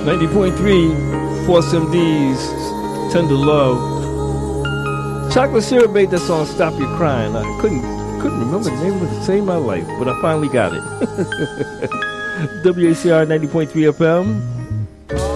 90.3 Force MD's Tender Love. Chocolate Syrup made that song Stop Your Crying. I couldn't remember the name of it to save my life, but I finally got it. WACR 90.3 FM.